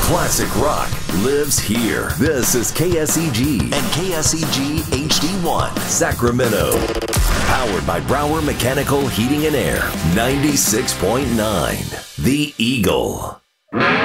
Classic rock lives here. This is KSEG and KSEG HD1, Sacramento. Powered by Brower Mechanical Heating and Air, 96.9. The Eagle.